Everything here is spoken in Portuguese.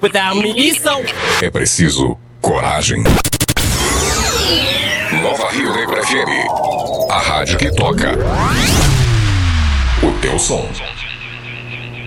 without me, so. É preciso coragem. Nova Rio Negro FM, a rádio que toca o teu som.